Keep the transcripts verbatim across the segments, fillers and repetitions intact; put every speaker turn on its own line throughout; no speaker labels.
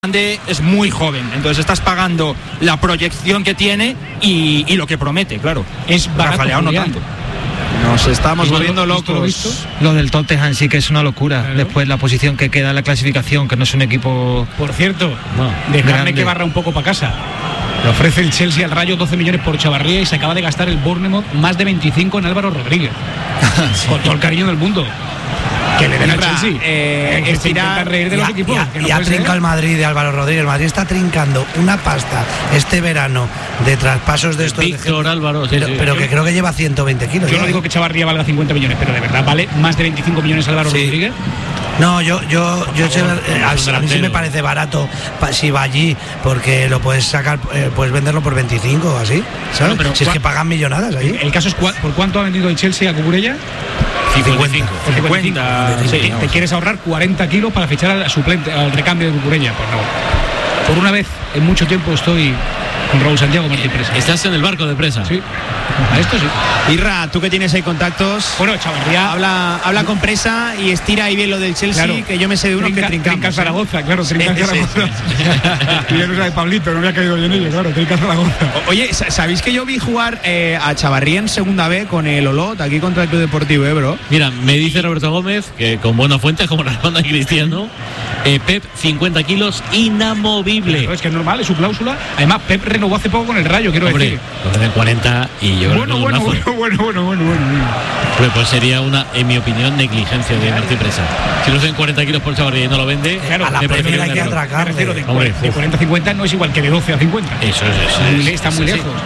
es muy joven, entonces estás pagando la proyección que tiene y, y lo que promete, claro.
Es barato,
Rafa Leao no tanto. Nos estamos
¿Visto,
volviendo
visto,
locos.
visto?
Lo del Tottenham sí que es una locura.
Claro.
Después la posición que queda en la clasificación, que no es un equipo.
Por cierto,
Bueno,
dejadme
grande.
que barra un poco para casa. Le ofrece el Chelsea al Rayo doce millones por Chavarría y se acaba de gastar el Bournemouth más de veinticinco en Álvaro Rodríguez. Sí. Con todo el cariño del mundo. Que le den a Chelsea.
Eh,
que se
estirar,
intentan reír de
y
los
a,
equipos.
y a,
que no
y ha
puede ser.
trincado el Madrid de Álvaro Rodríguez. El Madrid está trincando una pasta este verano de traspasos de estos.
Víctor
de
Álvaro, sí,
pero,
sí.
pero que creo que lleva ciento veinte kilos.
Yo
ya.
no digo que Chavarría valga cincuenta millones, pero de verdad vale más de veinticinco millones Álvaro
Sí.
Rodríguez.
No, yo, yo, yo sé,
favor,
eh, a,
es un
a mí sí
delantero.
me parece barato pa, si va allí, porque lo puedes sacar, eh, puedes venderlo por veinticinco o así, ¿sabes?
No, pero
si es
cua-
que pagan millonadas allí.
El caso es cua- por cuánto ha vendido el Chelsea a Cucurella.
cincuenta y cinco.
Por
cincuenta,
¿Te,
sí,
te
vamos.
quieres ahorrar cuarenta kilos para fichar al suplente, al recambio de Cucurella? Pues no. Por una vez en mucho tiempo estoy con Raúl Santiago Martín Presa.
Estás en el barco de Presa.
Sí, a esto sí.
Irra, tú que tienes ahí contactos,
Bueno, Chavarría
habla, habla con Presa y estira ahí bien lo del Chelsea,
Claro.
que yo me sé de uno
Trinca,
que trincamos.
Trinca
¿eh?
Zaragoza, claro, Trinca
Sí, sí,
Zaragoza. Y ya no sabe Pablito, no me ha caído bien ello, claro, Trinca Zaragoza.
O- Oye, ¿sa- ¿sabéis que yo vi jugar eh, a Chavarría en segunda B con el Olot, aquí contra el Club Deportivo Ebro?
Mira, me dice Roberto Gómez, que con buena fuente, como la banda Cristiano, eh, Pep, cincuenta kilos, inamovible.
Pero es que es normal, es su cláusula. Además, Pep renovó hace poco con el Rayo, quiero
Hombre,
decir.
lo venden cuarenta y yo creo
Bueno,
que
bueno,
un
bueno,
lazo.
bueno, bueno, bueno, bueno, bueno.
Hombre, pues sería una, en mi opinión, negligencia de Martín Presa. Si lo hacen cuarenta kilos por Chavarría y no lo vende,
Claro,
a la
me parece
primera hay
un
que
error.
Me
atracar.
refiero de,
Hombre,
de
uf.
cuarenta a cincuenta no es igual que de doce a cincuenta.
Eso es, eso
Muy
es.
le- está muy
Sí, sí.
lejos.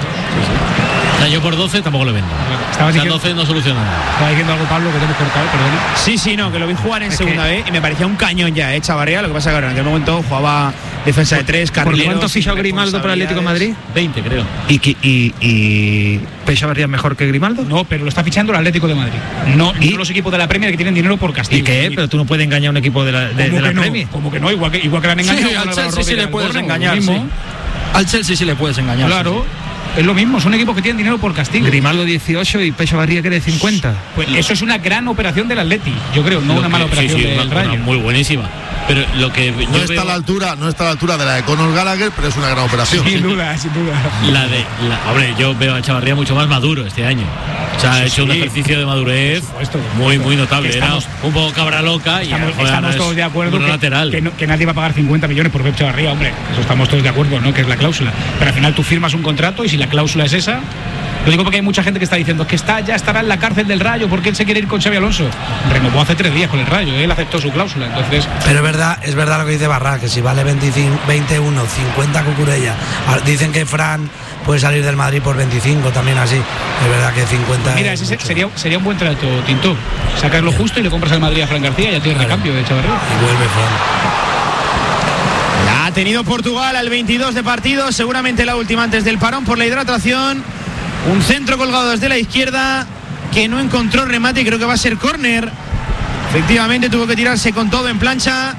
O sea, yo por doce tampoco lo vendo.
Estaba
O sea,
diciendo,
doce no soluciona nada.
estaba diciendo algo, Pablo, que te hemos cortado, perdón.
Sí, sí, no, que lo vi jugar en
Es
segunda
que-
B y me parecía un cañón ya, ¿eh? Chavarría, lo que pasa es que claro, en aquel momento jugaba defensa de tres,
¿Por
carrileros.
cuánto
sin
fichó Grimaldo por el Atlético de Madrid?
veinte, creo.
¿Y, qui- y, y Pep Chavarría mejor que Grimaldo?
No, pero lo está fichando el Atlético de Madrid. No,
¿Y?
no los equipos de la Premier que tienen dinero por castigo.
¿Y qué? Pero tú no puedes engañar a un equipo de la, de,
¿Cómo
de la
que no?
Premier.
Como que no, igual que, igual que le han engañado.
Sí,
con
al
Álvaro
Chelsea sí
Rodríguez
le
al
puedes
Bournemouth,
engañar,
lo mismo.
sí. Al Chelsea sí le puedes engañar.
Claro,
sí,
es lo mismo, son equipos que tienen dinero por castigo.
Grimaldo dieciocho y Pep Chavarría quiere cincuenta.
Pues eso es una gran operación del Atleti, yo creo, no
Lo
una
que-
mala operación
sí, sí,
del
una-
Rayo.
una muy buenísima. Pero lo que
No
yo
está
veo-
a la altura, no está a la altura de la de Conor Gallagher, pero es una gran operación.
Sin duda, sin duda.
La de, la, hombre, yo veo a Chavarría mucho más maduro este año. O sea, ha
Sí,
hecho un
sí.
ejercicio de madurez
Por supuesto, por
muy,
supuesto.
muy notable.
Estamos-
Era un poco cabra loca y
Estamos,
joder,
estamos
ahora es
todos de acuerdo
un
que,
lateral.
que no- que nadie va a pagar cincuenta millones por Pep Chavarría, hombre. Eso estamos todos de acuerdo, ¿no? Que es la cláusula. Pero al final tú firmas un contrato y si la cláusula es esa. Lo digo porque hay mucha gente que está diciendo que está, ya estará en la cárcel del Rayo porque él se quiere ir con Xabi Alonso. Renovó hace tres días con el Rayo, él aceptó su cláusula. Entonces,
Pero es verdad, es verdad lo que dice Barra, que si vale veinticinco, veintiuno, cincuenta Cucurella. Ah, Dicen que Fran puede salir del Madrid por veinticinco, también así. Es verdad que cincuenta.
mira,
es
ese
mucho.
sería, sería un buen trato, Tinto. Sacas lo justo y le compras al Madrid a Fran García y ya tienes recambio de Chavarría.
Y vuelve Fran.
La ha tenido Portugal al veintidós de partido, seguramente la última antes del parón por la hidratación. Un centro colgado desde la izquierda que no encontró remate y creo que va a ser córner. Efectivamente tuvo que tirarse con todo en plancha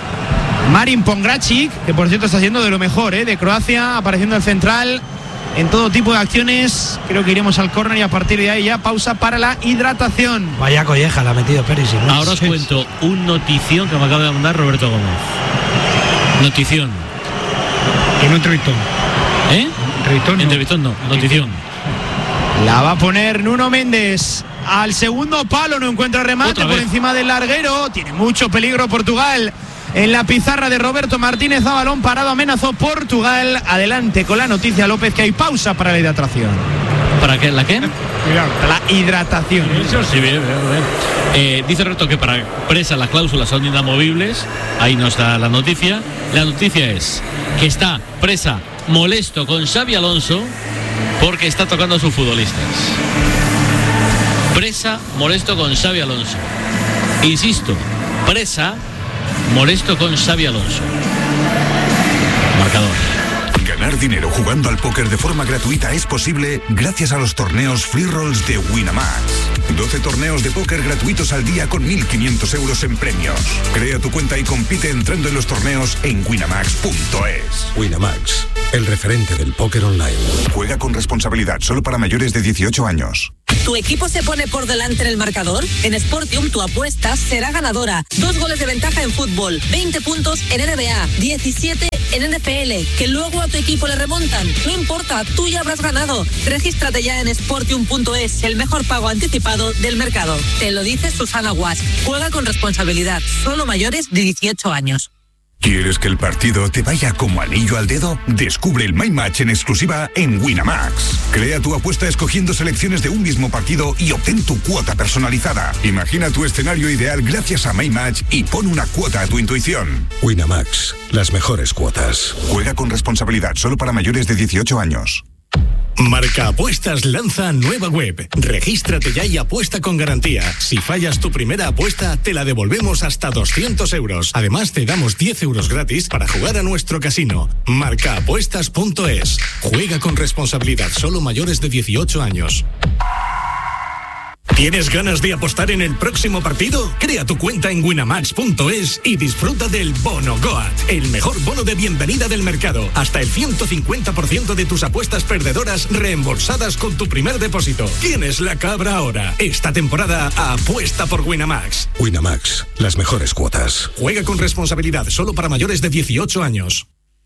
Marin Pongracic, que por cierto está haciendo de lo mejor, ¿eh? De Croacia, apareciendo el central en todo tipo de acciones. Creo que iremos al córner y a partir de ahí ya pausa para la hidratación.
Vaya colleja la ha metido Perisic, ¿no?
Ahora os cuento un notición que me acaba de mandar Roberto Gómez. Notición.
Que no entrevistó.
¿Eh?
Entrevistó, no.
Entrevistón no, notición.
La va a poner Nuno Méndez al segundo palo, no encuentra remate
Otra
por
vez.
encima del larguero, tiene mucho peligro Portugal. En la pizarra de Roberto Martínez, a balón parado, amenazó Portugal. Adelante con la noticia, López, que hay pausa para la hidratación.
¿Para qué? ¿La qué?
Cuidado.
Para la hidratación.
Sí, bien, bien, bien. Eh, dice Roberto que para Presa las cláusulas son inamovibles. Ahí no está la noticia. La noticia es que está Presa molesto con Xabi Alonso porque está tocando a sus futbolistas. Presa molesto con Xabi Alonso. Insisto, Presa molesto con Xabi Alonso. Marcador.
Ganar dinero jugando al póker de forma gratuita es posible gracias a los torneos Free Rolls de Winamax. doce torneos de póker gratuitos al día con mil quinientos euros en premios. Crea tu cuenta y compite entrando en los torneos en winamax punto es.
Winamax, el referente del póker online.
Juega con responsabilidad solo para mayores de dieciocho años.
¿Tu equipo se pone por delante en el marcador? En Sportium tu apuesta será ganadora. Dos goles de ventaja en fútbol, veinte puntos en N B A, diecisiete en N F L, que luego a tu equipo le remontan. No importa, tú ya habrás ganado. Regístrate ya en sportium punto es, el mejor pago anticipado del mercado. Te lo dice Susana Guas. Juega con responsabilidad. Solo mayores de dieciocho años.
¿Quieres que el partido te vaya como anillo al dedo? Descubre el My Match en exclusiva en Winamax. Crea tu apuesta escogiendo selecciones de un mismo partido y obtén tu cuota personalizada. Imagina tu escenario ideal gracias a My Match y pon una cuota a tu intuición.
Winamax, las mejores cuotas.
Juega con responsabilidad, solo para mayores de dieciocho años.
Marca Apuestas lanza nueva web. Regístrate ya y apuesta con garantía. Si fallas tu primera apuesta, te la devolvemos hasta doscientos euros. Además, te damos diez euros gratis para jugar a nuestro casino. marca apuestas punto es. Juega con responsabilidad, solo mayores de dieciocho años. ¿Tienes ganas de apostar en el próximo partido? Crea tu cuenta en winamax punto es y disfruta del Bono Goat, el mejor bono de bienvenida del mercado. Hasta el ciento cincuenta por ciento de tus apuestas perdedoras reembolsadas con tu primer depósito. Tienes la cabra ahora. Esta temporada apuesta por Winamax.
Winamax, las mejores cuotas.
Juega con responsabilidad, solo para mayores de dieciocho años.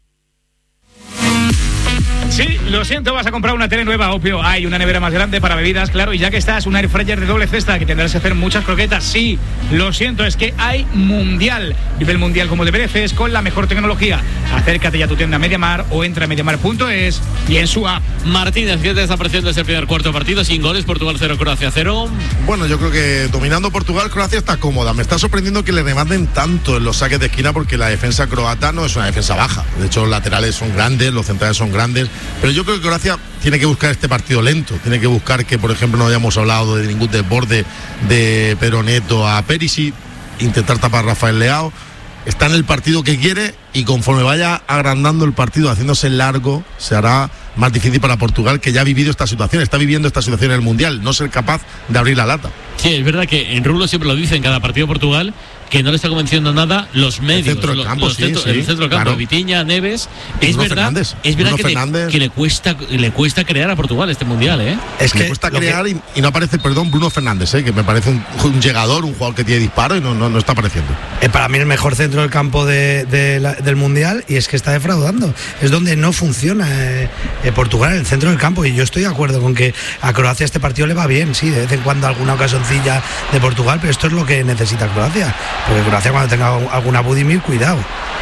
Sí, lo siento, vas a comprar una tele nueva, obvio. Hay una nevera más grande para bebidas, claro, y ya que estás, un air fryer de doble cesta que tendrás que hacer muchas croquetas. Sí, lo siento, es que hay mundial. Vive el mundial como te mereces con la mejor tecnología. Acércate ya a tu tienda MediaMar o entra a mediamar punto es y en su app.
Martínez, ¿qué te está pareciendo ese primer cuarto partido? Sin goles, Portugal cero, Croacia cero.
Bueno, yo creo que dominando Portugal, Croacia está cómoda. Me está sorprendiendo que le rematen tanto en los saques de esquina porque la defensa croata no es una defensa baja. De hecho, los laterales son grandes, los centrales son grandes. Pero yo creo que Croacia tiene que buscar este partido lento, tiene que buscar que, por ejemplo, no hayamos hablado de ningún desborde de Pedro Neto a Perisic, intentar tapar a Rafael Leao. Está en el partido que quiere y conforme vaya agrandando el partido, haciéndose largo, se hará más difícil para Portugal, que ya ha vivido esta situación, está viviendo esta situación en el Mundial, no ser capaz de abrir la lata.
Sí, es verdad que en Rulo siempre lo dice en cada partido de Portugal, que no le está convenciendo nada los medios,
el centro del campo,
los
sí,
centro,
sí,
el centro del campo,
claro.
Vitinha, Neves. Es
Bruno
verdad,
Fernández,
es verdad
Bruno
que, le, que le cuesta le cuesta crear a Portugal este mundial, ¿eh?
Es que le cuesta crear que... y, y no aparece, perdón, Bruno Fernández, ¿eh? Que me parece un, un llegador, un jugador que tiene disparo y no, no, no está apareciendo.
Es para mí el mejor centro del campo de, de la, del mundial y es que está defraudando. Es donde no funciona eh, eh, Portugal, en el centro del campo, y yo estoy de acuerdo con que a Croacia este partido le va bien, sí, de vez en cuando alguna ocasioncilla de Portugal, pero esto es lo que necesita Croacia, porque Croacia cuando tenga alguna Budimir, cuidado.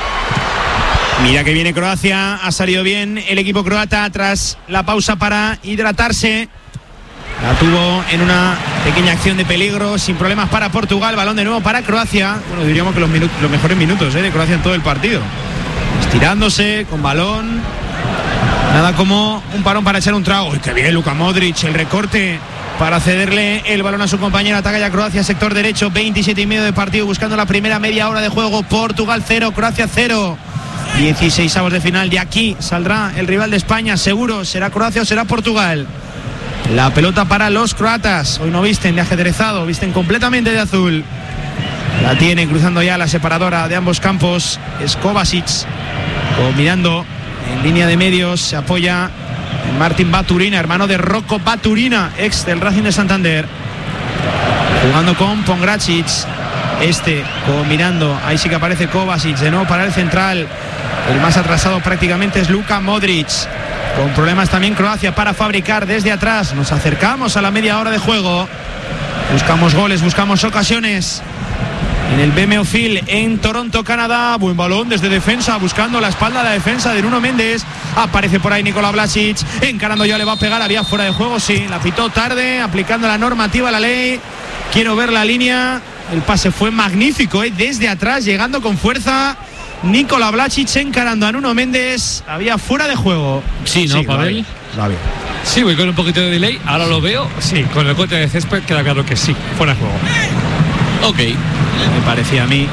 Mira que viene Croacia, ha salido bien el equipo croata tras la pausa para hidratarse. La tuvo en una pequeña acción de peligro, sin problemas para Portugal, balón de nuevo para Croacia. Bueno, diríamos que los, minutos, los mejores minutos ¿eh? de Croacia en todo el partido. Estirándose, con balón. Nada como un parón para echar un trago. ¡Uy, qué bien Luka Modric! El recorte para cederle el balón a su compañero. Ataca ya Croacia, sector derecho, veintisiete y medio de partido, buscando la primera media hora de juego. Portugal cero, Croacia cero. dieciséis avos de final, de aquí saldrá el rival de España, seguro. ¿Será Croacia o será Portugal? La pelota para los croatas. Hoy no visten de ajedrezado, visten completamente de azul. La tienen cruzando ya la separadora de ambos campos. Es Kovacic, mirando en línea de medios, se apoya en Martín Baturina, hermano de Rocco Baturina, ex del Racing de Santander. Jugando con Pongracic, este combinando, ahí sí que aparece Kovacic, de nuevo para el central. El más atrasado prácticamente es Luka Modric. Con problemas también Croacia para fabricar desde atrás. Nos acercamos a la media hora de juego. Buscamos goles, buscamos ocasiones. En el B M O Field en Toronto, Canadá. Buen balón desde defensa, buscando la espalda de la defensa de Nuno Méndez. Aparece por ahí Nikola Vlasic, encarando ya, le va a pegar, había fuera de juego, sí, la pitó tarde, aplicando la normativa, la ley. Quiero ver la línea. El pase fue magnífico, ¿eh? Desde atrás, llegando con fuerza. Nikola Vlasic encarando a Nuno Méndez, había fuera de juego.
Sí, ¿no, sí, Pavel?
Va bien.
Sí, voy con un poquito de delay, ahora lo veo. Sí, con el corte de césped queda claro que sí, fuera de juego.
Ok, me parecía a mí.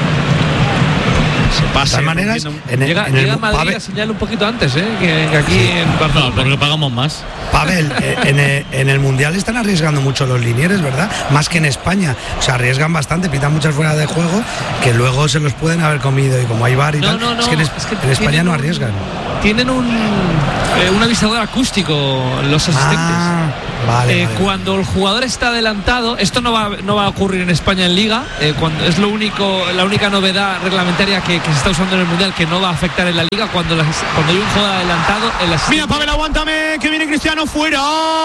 Se pasa.
De todas maneras,
en el, llega, en llega el, Madrid Pavel, a señalar un poquito antes, ¿eh? que, que aquí
sí,
en Barcelona.
Porque pagamos más.
Pavel, en el, en el Mundial están arriesgando mucho los linieres, ¿verdad? Más que en España. O sea, arriesgan bastante, pitan muchas fuera de juego que luego se los pueden haber comido, y como hay bar y
no,
tal,
no, no,
es que en, es, es que en España no arriesgan.
Un, tienen un, eh, un avisador acústico los asistentes.
Ah. Vale,
eh,
vale.
Cuando el jugador está adelantado, esto no va, no va a ocurrir en España en Liga, eh, cuando es lo único, la única novedad reglamentaria que, que se está usando en el Mundial, que no va a afectar en la Liga, cuando, las, cuando hay un jugador adelantado en la...
Mira, Pavel, aguántame, que viene Cristiano fuera.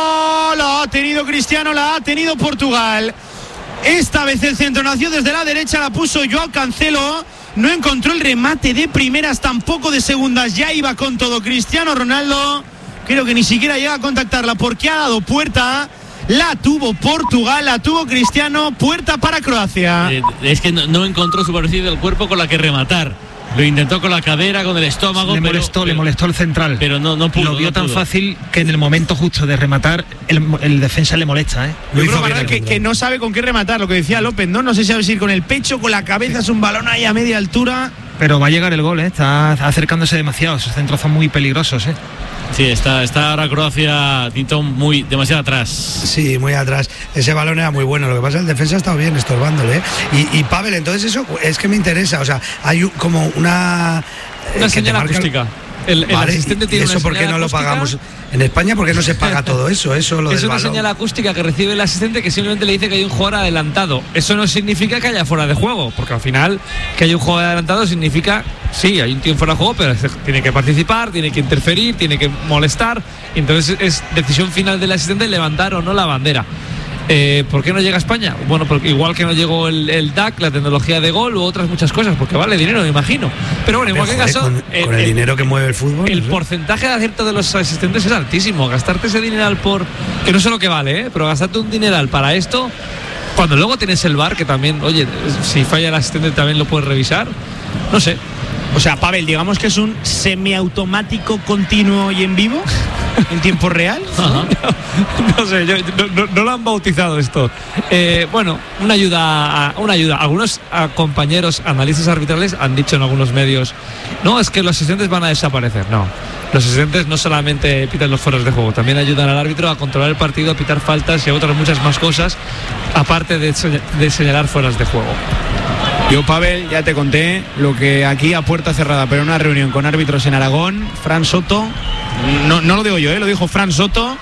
La ha tenido Cristiano, la ha tenido Portugal. Esta vez el centro nació desde la derecha, la puso Joao Cancelo. No encontró el remate de primeras, tampoco de segundas. Ya iba con todo Cristiano Ronaldo. Creo que ni siquiera llega a contactarla porque ha dado puerta. La tuvo Portugal, la tuvo Cristiano. Puerta para Croacia.
Eh, es que no, no encontró superficie del cuerpo con la que rematar. Lo intentó con la cadera, con el estómago.
Le
pero,
molestó,
pero,
le molestó el central.
Pero no, no pudo.
Lo vio
no
tan
pudo.
fácil que en el momento justo de rematar, el, el defensa le molesta, ¿eh?
Yo creo verdad, que, que no sabe con qué rematar, lo que decía López, ¿no? No sé si sabe si ir con el pecho, con la cabeza, es un balón ahí a media altura.
Pero va a llegar el gol, ¿eh? Está acercándose demasiado. Esos centros son muy peligrosos, ¿eh?
Sí, está, está ahora Croacia, Tito, muy demasiado atrás.
Sí, muy atrás. Ese balón era muy bueno. Lo que pasa es que el defensa ha estado bien estorbándole, ¿eh? Y, y Pavel, entonces eso es que me interesa. O sea, hay un, como una...
Una
eh,
señal acústica. El, el
vale,
asistente
y,
tiene
¿y eso
una
por qué
señal
no lo
acústica?
pagamos? En España, ¿por qué no se paga todo eso? Eso lo
es
del
una
balón.
señal acústica que recibe el asistente que simplemente le dice que hay un jugador adelantado. Eso no significa que haya fuera de juego, porque al final que haya un jugador adelantado significa, sí, hay un tío fuera de juego, pero tiene que participar, tiene que interferir, tiene que molestar. Y entonces es decisión final del asistente levantar o no la bandera. Eh, ¿Por qué no llega a España? Bueno, porque igual que no llegó el, el D A C, la tecnología de gol u otras muchas cosas, porque vale dinero, me imagino. Pero bueno, en
Pero,
cualquier
joder,
caso,
con,
el,
con el, el dinero que mueve el fútbol,
el
no sé.
porcentaje de acierto de los asistentes es altísimo. Gastarte ese dineral por, que no sé lo que vale, ¿eh? Pero gastarte un dineral para esto, cuando luego tienes el V A R, que también, oye, si falla el asistente también lo puedes revisar, no sé.
O sea, Pavel, digamos que es un semiautomático continuo y en vivo, en tiempo real.
Ajá. No, no sé, yo, no, no, no lo han bautizado esto. Eh, bueno, una ayuda, a, una ayuda. Algunos a compañeros analistas arbitrales han dicho en algunos medios, no, es que los asistentes van a desaparecer. No, los asistentes no solamente pitan los fueros de juego, también ayudan al árbitro a controlar el partido, a pitar faltas y a otras muchas más cosas, aparte de, de señalar fueras de juego.
Yo, Pavel, ya te conté lo que aquí a puerta cerrada, pero en una reunión con árbitros en Aragón, Fran Soto, no, no lo digo yo, ¿eh? Lo dijo Fran Soto,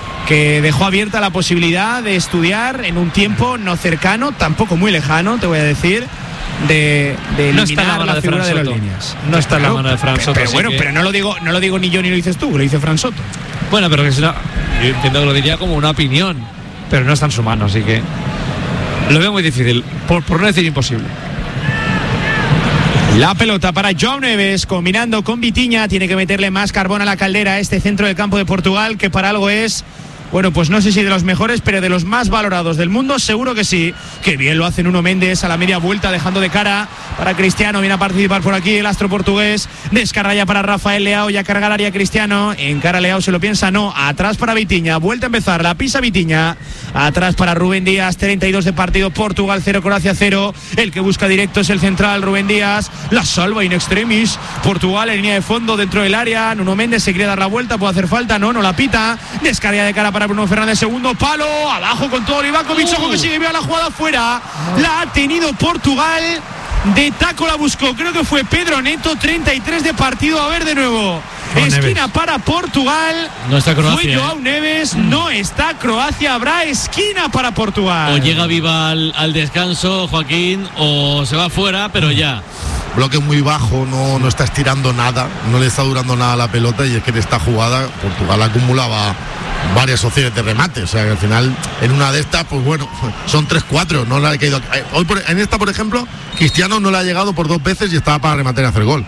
que dejó abierta la posibilidad de estudiar en un tiempo no cercano, tampoco muy lejano, te voy a decir, de, de
no está en la mano
la
de
figura
Fran
de
Soto.
las líneas.
No está en la mano de Fran
Pero,
Soto.
pero bueno,
que...
pero no lo digo, no lo digo ni yo ni lo dices tú, lo dice Fran Soto.
Bueno, pero que es una, yo entiendo que lo diría como una opinión, pero no está en su mano, así que lo veo muy difícil, por, por no decir imposible.
La pelota para Joao Neves, combinando con Vitinha, tiene que meterle más carbón a la caldera a este centro del campo de Portugal, que para algo es, bueno, pues no sé si de los mejores, pero de los más valorados del mundo, seguro que sí. Qué bien lo hace Nuno Méndez a la media vuelta, dejando de cara para Cristiano. Viene a participar por aquí el astro portugués. Descarga ya para Rafael Leao, ya carga el área Cristiano. En cara Leao se lo piensa, no. Atrás para Vitinha, vuelta a empezar, la pisa Vitinha. Atrás para Rubén Díaz, treinta y dos de partido, Portugal cero, Croacia cero. El que busca directo es el central, Rubén Díaz. La salva in extremis. Portugal en línea de fondo dentro del área. Nuno Méndez se quiere dar la vuelta, puede hacer falta, no, no la pita. Descarga de cara para Bruno Fernández, segundo palo, abajo con todo Livakovic, ojo que sigue bien la jugada fuera. La ha tenido Portugal. De taco la buscó, creo que fue Pedro Neto, treinta y tres de partido, a ver de nuevo. No, esquina Neves. Para Portugal.
No está Croacia.
Fue Joao
¿eh?
Neves, mm. no está Croacia, habrá esquina para Portugal.
O llega viva al, al descanso, Joaquín, o se va fuera, pero ya.
Bloque muy bajo, no, no está estirando nada, no le está durando nada la pelota, y es que en esta jugada Portugal acumulaba varias opciones de remate, o sea que al final en una de estas, pues bueno, son tres cuatro, no le ha caído. Hoy por, en esta, por ejemplo, Cristiano no le ha llegado por dos veces y estaba para rematar y hacer gol.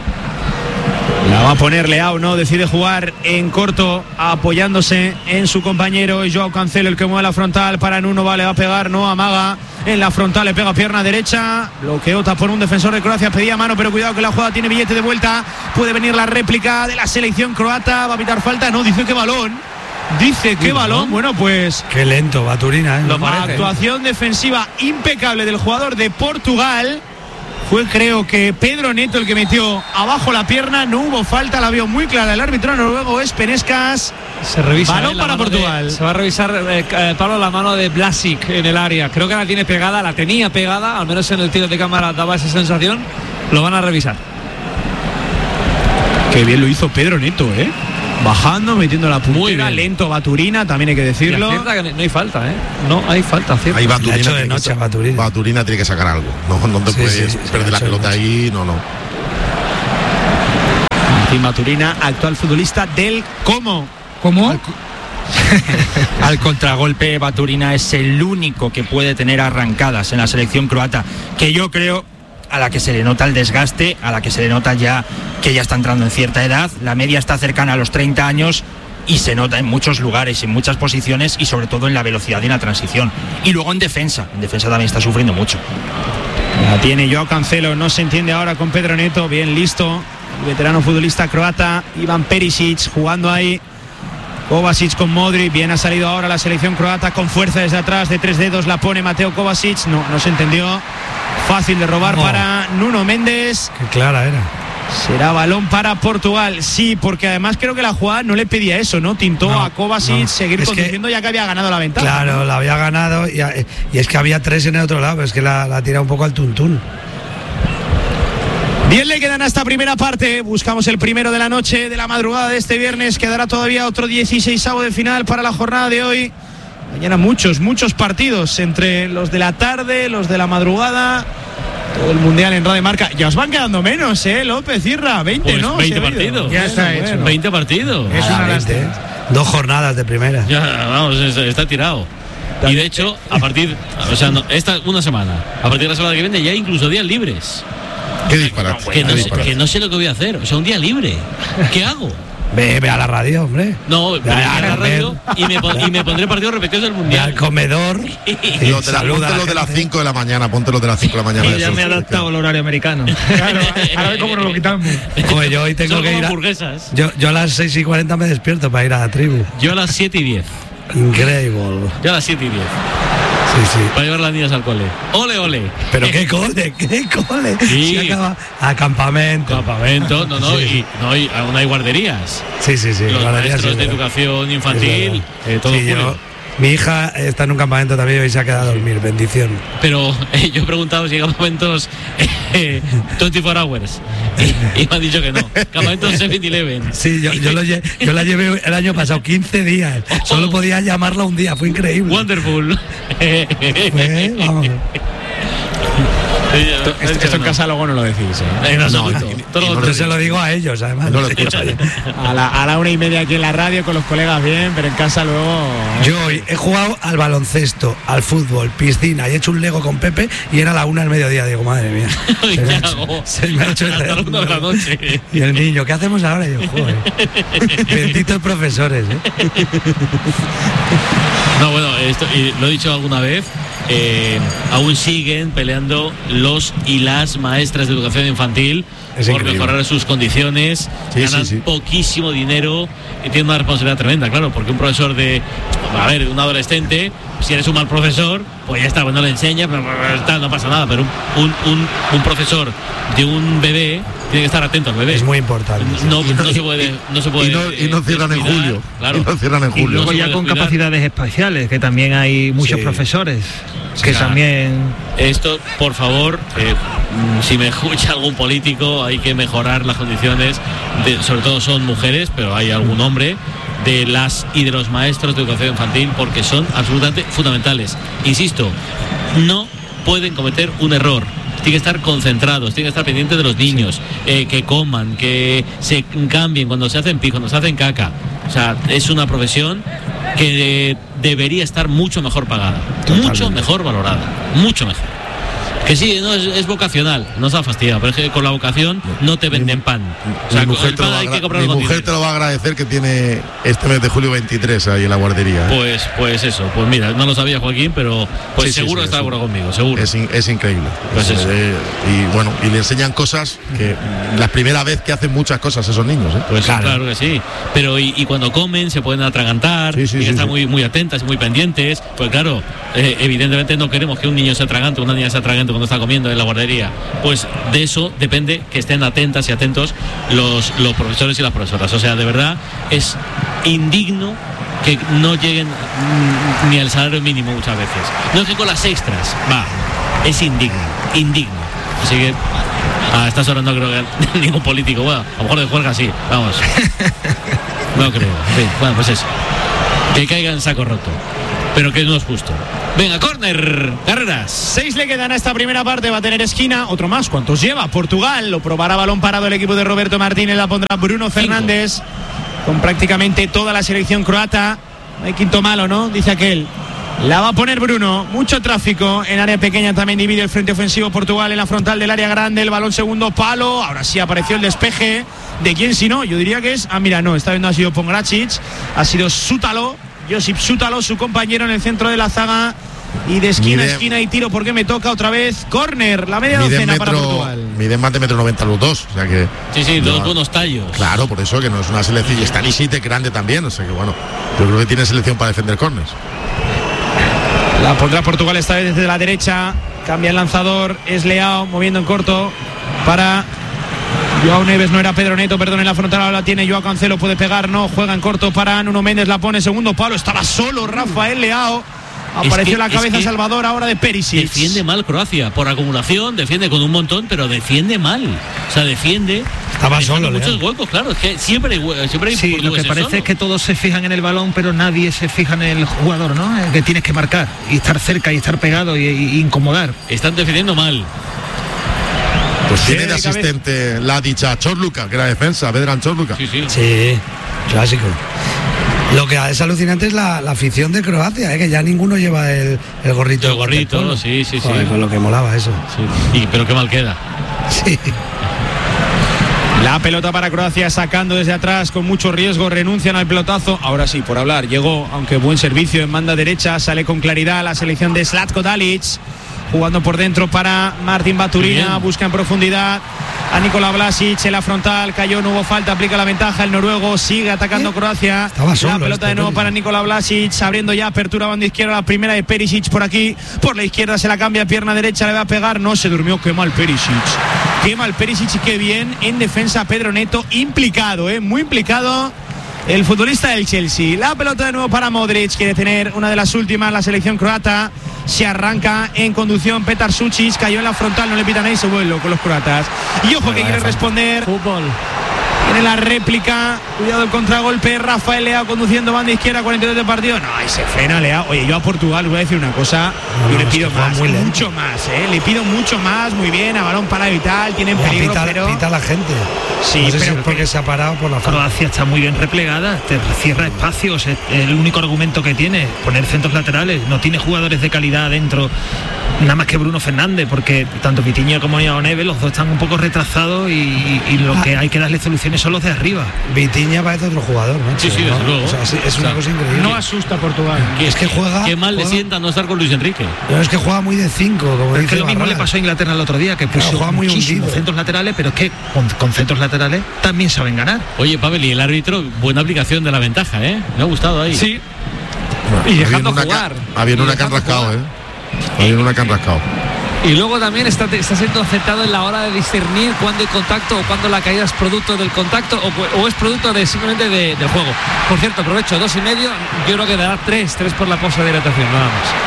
La va a poner Leao, no, decide jugar en corto, apoyándose en su compañero Joao Cancelo, el que mueve la frontal para Nuno, vale, va a pegar, no, amaga en la frontal, le pega pierna derecha, bloqueo, por un defensor de Croacia, pedía mano, pero cuidado que la jugada tiene billete de vuelta, puede venir la réplica de la selección croata, va a pitar falta, no, dice que balón. Dice que balón, bueno pues...
Qué lento, Baturina, ¿eh?
No actuación defensiva impecable del jugador de Portugal. Fue creo que Pedro Neto el que metió abajo la pierna, no hubo falta, la vio muy clara el árbitro noruego, es Penescas.
Se revisa,
balón
eh,
para Portugal.
De, se va a revisar, eh, eh, Pablo, la mano de Blasic en el área. Creo que la tiene pegada, la tenía pegada, al menos en el tiro de cámara daba esa sensación. Lo van a revisar.
Qué bien lo hizo Pedro Neto, ¿eh? Bajando, metiendo la puntera,
bien.
lento Baturina, también hay que
Y
decirlo.
acierta que no hay falta, ¿eh? No hay falta, acierta.
Ahí
Le ha
Baturina,
hecho de
tiene que
noche a
sa-
Baturina.
Baturina tiene que sacar algo. No, no te
Sí,
puedes
sí, sí,
perder
sí,
la
sí,
pelota
sí.
ahí, no, no.
Martín Baturina, actual futbolista del Como.
¿Cómo?
Al contragolpe, Baturina es el único que puede tener arrancadas en la selección croata, que yo creo a la que se le nota el desgaste, a la que se le nota ya que ya está entrando en cierta edad, la media está cercana a los treinta años y se nota en muchos lugares, en muchas posiciones y sobre todo en la velocidad y en la transición. Y luego en defensa, en defensa también está sufriendo mucho.
La tiene Joao Cancelo, no se entiende ahora con Pedro Neto, bien listo. El veterano futbolista croata, Ivan Perisic, jugando ahí. Kovacic con Modric, bien ha salido ahora la selección croata con fuerza desde atrás, de tres dedos la pone Mateo Kovacic, no, no se entendió. Fácil de robar
No.
para Nuno Méndez.
Qué clara era.
Será balón para Portugal, sí, porque además creo que la jugada no le pedía eso, ¿no? Tintó
No,
a Kovacic
no.
seguir
Es que-
conduciendo ya que había ganado la ventaja.
Claro, la había ganado y, y es que había tres en el otro lado, pero es que la, la tira un poco al tuntún.
Bien le quedan a esta primera parte. Buscamos el primero de la noche, de la madrugada de este viernes. Quedará todavía otro dieciseisavo de final para la jornada de hoy. Mañana muchos, muchos partidos entre los de la tarde, los de la madrugada. Todo el mundial en Radio Marca. Ya os van quedando menos, ¿eh? López, Irra, veinte,
Pues
¿no?
veinte
Se ha ido.
partidos.
Ya está hecho.
Bueno.
veinte partidos.
Es
Nada,
una
veinte,
lástima.
¿eh? Dos jornadas de primera.
Ya, vamos, es- está tirado. Y de hecho, a partir, o sea, no, esta una semana, a partir de la semana que viene ya hay incluso días libres.
Qué disparate.
Que
qué
no, sé,
disparate.
que no sé lo que voy a hacer. O sea, un día libre. ¿Qué hago?
Ve, ve a la radio, hombre.
No,
Ve
me
a
a la
comer.
radio y me, pon- y me pondré partidos repetidos del
Ve al
mundial.
comedor.
Y
y
los de la,
saluda a
ponte
la
los de las
gente.
cinco de la mañana, ponte los de las cinco de la mañana.
Y ya
esos,
me he
que-
adaptado al horario americano.
Claro, ahora ve cómo nos lo quitamos.
Joder, yo hoy tengo
Son
que
como
ir a,
hamburguesas.
yo, yo a las seis y cuarenta me despierto para ir a la tribu.
Yo a las siete y diez.
Increíble.
Yo a las siete y diez.
Sí, sí.
Para llevar a las niñas al cole. Ole, ole.
Pero qué cole, qué cole.
Sí.
Si acaba a campamento.
Campamento, no, no,
Sí.
y no, y aún hay guarderías.
Sí, sí, sí.
Los
guarderías,
maestros
sí,
de
es verdad.
educación
Es
infantil,
verdad.
eh, todo
Sí,
julio.
yo- mi hija está en un campamento también y se ha quedado a dormir. Bendición.
Pero eh, yo he preguntado si hay campamentos eh, veinticuatro hours y, y me han dicho que no. Campamentos siete eleven.
Sí, yo, yo, lo lle- yo la llevé el año pasado, quince días. Solo podía llamarla un día, fue increíble.
Wonderful.
Fue, vamos.
Esto, esto en casa luego no lo decís, ¿eh?
En absoluto.
y-
Todo lo
y no
Yo
contrario.
se lo digo a ellos, además.
No lo escucha.
A la, a la una y media aquí en la radio con los colegas bien, pero en casa luego.
Yo hoy he jugado al baloncesto, al fútbol, piscina y he hecho un Lego con Pepe y era la una del mediodía. Digo, madre mía.
¿Y
Se me
qué
ha hecho-
hago?
se me ha hecho
Hasta la una de la noche.
Y el niño, ¿qué hacemos ahora? Y yo, joder. Benditos profesores, ¿eh?
No, bueno, esto, y lo he dicho alguna vez, eh, aún siguen peleando los y las maestras de educación infantil
Es
por
increíble.
mejorar sus condiciones,
Sí,
ganan
sí, sí.
poquísimo dinero y tienen una responsabilidad tremenda, claro, porque un profesor de, a ver, un adolescente, si eres un mal profesor, pues ya está, pues no le enseñas, pero, pero, tal, no pasa nada, pero un, un, un, un profesor de un bebé tiene que estar atento al bebé.
Es muy importante. sí.
No, no se puede, no se puede
y no, y no
eh,
cierran en
descuidar,
julio.
claro.
Y no cierran en
Y
julio.
luego
se
ya
puede
con
descuidar.
capacidades espaciales, que también hay muchos
Sí.
profesores que
Claro.
también.
Esto, por favor, eh, mm, si me escucha algún político, hay que mejorar las condiciones, de, sobre todo son mujeres, pero hay algún hombre, de las y de los maestros de educación infantil, porque son absolutamente fundamentales. Insisto, no pueden cometer un error. Tienen que estar concentrados, tienen que estar pendientes de los niños, eh, que coman, que se cambien cuando se hacen pis, cuando se hacen caca. O sea, es una profesión que eh, debería estar mucho mejor pagada, mucho mejor valorada, mucho mejor. Que sí, no, es, es vocacional, no se ha fastidiado, pero es que con la vocación no te venden pan. O sea,
mi
con
mujer,
el
te lo,
pan
va a
hay que
agra-
comprarlo
mi
con
mujer
dinero.
te lo va a agradecer que tiene este mes de julio veintitrés ahí en la guardería. ¿eh?
Pues, pues eso, pues mira, no lo sabía Joaquín, pero pues
Sí, sí,
seguro
sí,
está de
es
acuerdo
un-
conmigo, seguro.
Es, in- es increíble.
Pues
Es,
eso.
eh, y bueno, y le enseñan cosas que la primera vez que hacen muchas cosas esos niños. ¿eh?
Pues claro. que sí. Pero y, y cuando comen se pueden atragantar,
Sí, sí,
y
sí,
estar
sí.
muy muy atentas, muy pendientes. Pues claro, eh, evidentemente no queremos que un niño se atragante, una niña se atragante cuando está comiendo en la guardería. Pues de eso depende que estén atentas y atentos los, los profesores y las profesoras. O sea, de verdad es indigno que no lleguen mm, ni al salario mínimo muchas veces. No es que con las extras, va, es indigno, indigno. Así que a estas horas no creo que ningún político, bueno, a lo mejor de juerga sí, vamos. No creo. En fin, bueno, pues eso. Que caiga en saco roto. Pero que no es justo. Venga, córner, Carreras.
Seis le quedan a esta primera parte, va a tener esquina, otro más. ¿Cuántos lleva? Portugal, lo probará balón parado el equipo de Roberto Martínez, la pondrá Bruno Fernández, Cinco. Con prácticamente toda la selección croata. No hay quinto malo, ¿no? Dice aquel. La va a poner Bruno, mucho tráfico en área pequeña, también divide el frente ofensivo Portugal en la frontal del área grande, el balón segundo palo, ahora sí apareció el despeje. ¿De quién si no? Yo diría que es, ah mira, no, esta vez no ha sido Pongracic, ha sido Sútalo, Josip Sútalo, su compañero en el centro de la zaga. Y de esquina a esquina y tiro porque me toca otra vez. Córner, la media docena para Portugal.
Miden más de metro noventa los dos. O sea que.
Sí, sí, dos
no,
buenos tallos.
Claro, por eso que no es una selección. Y está Nisite grande también. O sea que bueno, yo creo que tiene selección para defender córners.
La pondrá Portugal esta vez desde la derecha. Cambia el lanzador. Es Leao moviendo en corto para Joao Neves. No era Pedro Neto, perdón, en la frontal. Ahora la tiene Joao Cancelo. Puede pegar, no. Juega en corto para Nuno Méndez. La pone segundo palo. Estaba solo Rafael Leao. Apareció es que, la cabeza es que Salvador ahora de Perisic.
Defiende mal Croacia por acumulación, defiende con un montón, pero defiende mal. O sea, defiende.
Estaba solo,
muchos Leal. Huecos, claro. Es que siempre, siempre hay
sí, lo que parece solo. Es que todos se fijan en el balón, pero nadie se fija en el jugador, ¿no? El que tienes que marcar y estar cerca y estar pegado y, y incomodar.
Están defendiendo mal.
Pues tiene de asistente la dicha Chorluka, que era defensa, Vedran Chorluka.
Sí, sí.
Sí, clásico. Lo que es alucinante es la, la afición de Croacia, ¿eh? Que ya ninguno lleva el, el gorrito.
El gorrito, sí, sí,
Joder,
sí.
Con lo que molaba eso.
Sí. Y, pero qué mal queda.
Sí.
La pelota para Croacia sacando desde atrás con mucho riesgo, renuncian al pelotazo. Ahora sí, por hablar, llegó, aunque buen servicio en banda derecha, sale con claridad la selección de Zlatko Dalic. Jugando por dentro para Martin Baturina, busca en profundidad a Nikola Vlasic en la frontal, cayó, no hubo falta, aplica la ventaja el noruego, sigue atacando Croacia.
Estaba solo,
la pelota de nuevo para Nikola Vlasic, abriendo ya apertura banda izquierda, la primera de Perisic por aquí, por la izquierda se la cambia, pierna derecha, le va a pegar, no, se durmió, qué mal Perisic, qué mal Perisic y qué bien en defensa Pedro Neto, implicado, eh, muy implicado el futbolista del Chelsea. La pelota de nuevo para Modric, quiere tener una de las últimas la selección croata. Se arranca en conducción Petar Sucic, cayó en la frontal, no le pitan ahí, se vuelve con los croatas. Y ojo que quiere responder.
Fútbol.
Tiene la réplica, cuidado el contragolpe, Rafael Leao conduciendo banda izquierda, cuarenta y dos de partido. No, ahí se frena Leao. Oye, yo a Portugal voy a decir una cosa, no, yo le pido más, muy mucho más, ¿eh? Le pido mucho más, muy bien, a balón parado y tal, tienen peligro,
pita,
pero...
pita la gente.
Sí,
no sé
pero...
si es porque se ha parado por la
Croacia está muy bien replegada, te cierra espacios, es el único argumento que tiene, poner centros laterales, no tiene jugadores de calidad adentro, nada más que Bruno Fernández, porque tanto Vitinha como Joao Neves, los dos están un poco retrasados y, y, y lo ah. que hay que darle soluciones son los de arriba.
Vitinha parece otro jugador, ¿no?
Sí, sí,
¿no?
desde luego.
O sea, es, es
o sea,
una cosa increíble.
No asusta a Portugal.
Es que juega...
Qué mal
juega,
le sienta no estar con Luis Enrique.
No, es que juega muy de cinco, como
es
dice
que lo mismo
Barras.
le pasó a Inglaterra el otro día, que puso
claro, juega muy
muchísimos
hundido.
centros laterales, pero es que con, con centros laterales también saben ganar.
Oye, Pavel, y el árbitro, buena aplicación de la ventaja, ¿eh? Me ha gustado ahí.
Sí.
Bueno,
y dejando
una
jugar.
Ca, habiendo una que han rascado, ¿eh? Habiendo una que han rascado.
Y luego también está, está siendo aceptado en la hora de discernir cuándo hay contacto o cuándo la caída es producto del contacto o, o es producto de simplemente de, del juego. Por cierto, aprovecho, dos y medio, yo creo que dará tres, tres por la pausa de hidratación, nada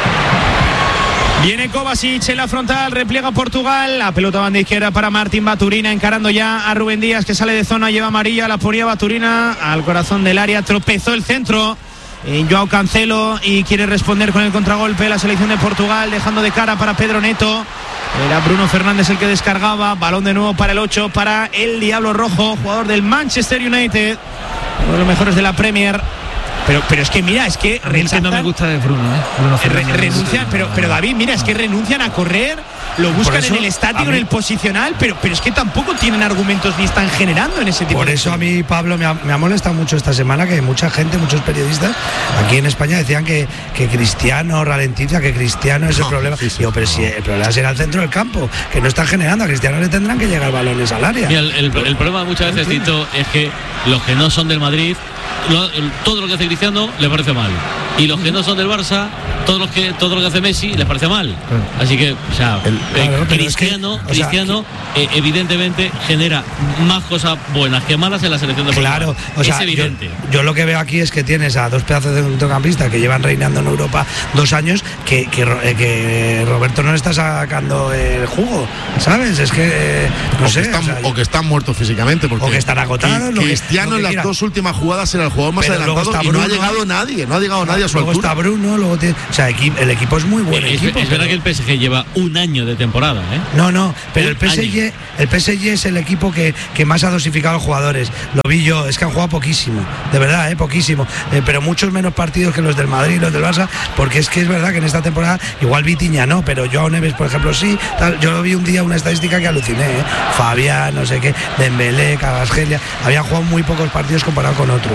más.
Viene Kovacic en la frontal, repliega Portugal, la pelota banda izquierda para Martín Baturina, encarando ya a Rubén Díaz que sale de zona, lleva amarilla, la ponía Baturina al corazón del área, tropezó el centro. Eh, Joao Cancelo y quiere responder con el contragolpe la selección de Portugal, dejando de cara para Pedro Neto. Era Bruno Fernández el que descargaba, balón de nuevo para el ocho, para el Diablo Rojo, jugador del Manchester United, uno de los mejores de la Premier. Pero, pero es que mira, es que,
a mí rechazan, que no me gusta de Bruno, ¿eh? Bruno
Fernández, renuncian, pero, pero David, mira, es que renuncian a correr, lo buscan eso, en el estático, en el posicional, pero, pero es que tampoco tienen argumentos ni están generando en ese tipo
por
de
eso
cosas.
A mí, Pablo, me ha, me ha molestado mucho esta semana que mucha gente, muchos periodistas aquí en España decían que, que Cristiano ralentiza, que Cristiano es el no, problema. Sí, sí, Digo, pero no. si el problema será el centro del campo, que no están generando, a Cristiano le tendrán que llegar balones al área.
Mira, el, el, el problema muchas veces, Tito, es que los que no son del Madrid, Lo, todo lo que hace Cristiano le parece mal. y los que no son del Barça, todos los que todo lo que hace Messi les parece mal. Así que, o sea,
El-
eh,
claro, pero
Cristiano,
es que, o sea,
Cristiano eh, evidentemente genera más cosas buenas que malas en la selección de Portugal.
Claro, o sea,
es
yo,
evidente.
yo lo que veo aquí es que tienes a dos pedazos de centrocampistas que llevan reinando en Europa dos años que, que, Ro- eh, que Roberto no le está sacando el jugo, ¿sabes? Es que, eh, no
o,
sé.
que están,
o sea,
o que están muertos físicamente. Porque
O que están agotados,
Cri-
lo que-
Cristiano
lo que
en las
quiera.
dos últimas jugadas era el jugador más
Pero luego
adelantado
está
y no ha
Bruno.
llegado nadie, no ha llegado nadie a su
luego
altura.
está Bruno, luego tiene, o sea, equi- el equipo es muy buen
es,
equipo.
es verdad
pero-
que el P S G lleva un año de temporada, ¿eh?
No, no, pero
Un
el P S G, el P S G es el equipo que, que más ha dosificado a los jugadores. Lo vi yo, es que han jugado poquísimo, de verdad, eh, poquísimo. Eh, pero muchos menos partidos que los del Madrid y los del Barça, porque es que es verdad que en esta temporada, igual Vitinha no, pero Joao Neves, por ejemplo, sí. Tal. Yo lo vi un día una estadística que aluciné, ¿eh? Fabián, no sé qué, Dembélé, Kvaratskhelia, habían jugado muy pocos partidos comparado con otros.